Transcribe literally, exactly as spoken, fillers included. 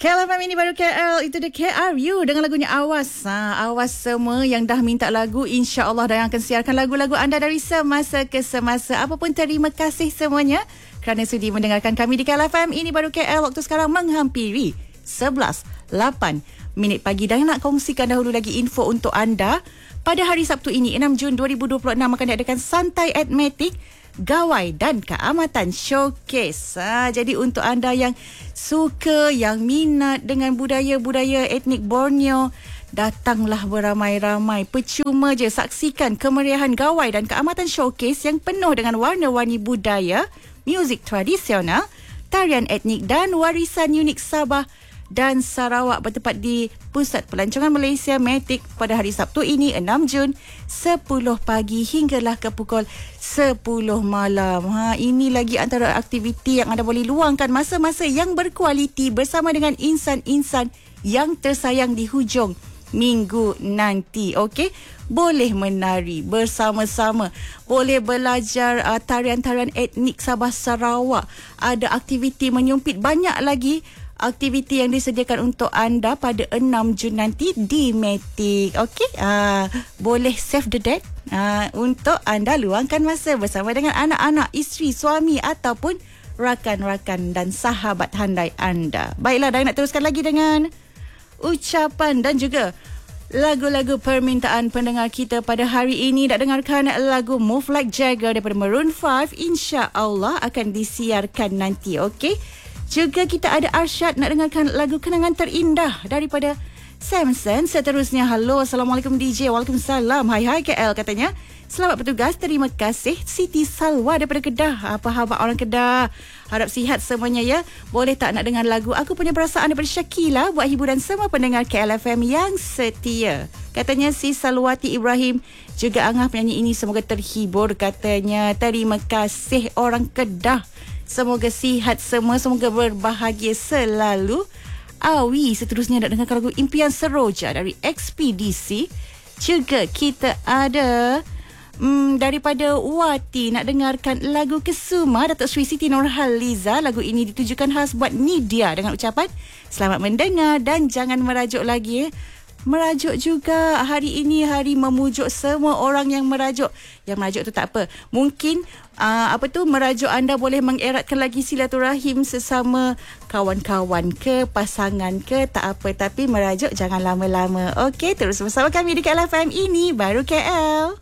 K L F M ini baru K L, itu the K R U dengan lagunya Awas. Ha, awas semua yang dah minta lagu, insya-Allah dah akan siarkan lagu-lagu anda dari semasa ke semasa. Apapun, terima kasih semuanya kerana sudi mendengarkan kami di K L F M ini baru K L. Waktu sekarang menghampiri sebelas lapan minit pagi dan nak kongsikan dahulu lagi info untuk anda. Pada hari Sabtu ini, enam Jun dua ribu dua puluh enam akan diadakan Santai Etmatik Gawai dan Keamatan Showcase. Ha, jadi untuk anda yang suka, yang minat dengan budaya-budaya etnik Borneo, datanglah beramai-ramai. Percuma je saksikan kemeriahan Gawai dan Keamatan Showcase yang penuh dengan warna-warni budaya, muzik tradisional, tarian etnik dan warisan unik Sabah dan Sarawak, bertempat di Pusat Pelancongan Malaysia Matic pada hari Sabtu ini, enam Jun, sepuluh pagi hinggalah ke pukul sepuluh malam. Ha, ini lagi antara aktiviti yang anda boleh luangkan masa-masa yang berkualiti bersama dengan insan-insan yang tersayang di hujung minggu nanti. Okey, boleh menari bersama-sama, boleh belajar uh, tarian-tarian etnik Sabah Sarawak, ada aktiviti menyumpit, banyak lagi aktiviti yang disediakan untuk anda pada enam Jun nanti di Matic. Okey, uh, boleh save the date uh, untuk anda luangkan masa bersama dengan anak-anak, isteri, suami ataupun rakan-rakan dan sahabat handai anda. Baiklah, dah nak teruskan lagi dengan ucapan dan juga lagu-lagu permintaan pendengar kita pada hari ini. Nak dengarkan lagu Move Like Jagger daripada Maroon five, insya-Allah akan disiarkan nanti. Okey, juga kita ada Arsyad nak dengarkan lagu Kenangan Terindah daripada Samson. Seterusnya, halo, Assalamualaikum D J. Waalaikumsalam. Hai hai K L katanya. Selamat bertugas, terima kasih. Siti Salwa daripada Kedah. Apa khabar orang Kedah? Harap sihat semuanya ya. Boleh tak nak dengar lagu Aku Punya Perasaan daripada Shakila buat hiburan semua pendengar K L F M yang setia. Katanya si Salwati Ibrahim. Juga angah penyanyi ini semoga terhibur katanya. Terima kasih orang Kedah. Semoga sihat semua, semoga berbahagia selalu. Awi, seterusnya nak dengar lagu Impian Seroja dari Ekspedisi. Juga kita ada hmm, daripada Wati nak dengarkan lagu Kesuma Datuk Sri Siti Nurhaliza. Lagu ini ditujukan khas buat Nidia dengan ucapan selamat mendengar dan jangan merajuk lagi. Merajuk juga hari ini, hari memujuk semua orang yang merajuk. Yang merajuk tu tak apa. Mungkin uh, apa tu merajuk anda boleh mengeratkan lagi silaturahim sesama kawan-kawan ke, pasangan ke, tak apa. Tapi merajuk jangan lama-lama. Okey, terus bersama kami di K L F M ini baru K L.